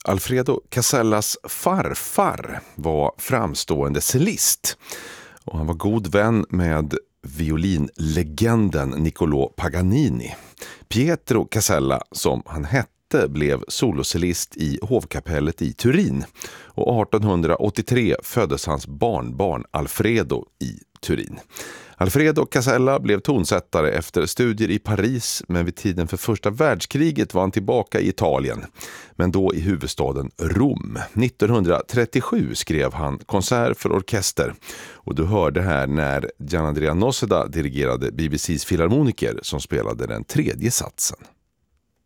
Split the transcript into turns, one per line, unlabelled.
Alfredo Casellas farfar var framstående cellist och han var god vän med violinlegenden Niccolò Paganini. Pietro Casella, som han hette, blev solocellist i hovkapellet i Turin och 1883 föddes hans barnbarn Alfredo i Turin. Alfredo Casella blev tonsättare efter studier i Paris, men vid tiden för första världskriget var han tillbaka i Italien, men då i huvudstaden Rom. 1937 skrev han konsert för orkester och du hörde här när Gianandrea Noceda dirigerade BBCs filharmoniker som spelade den tredje satsen.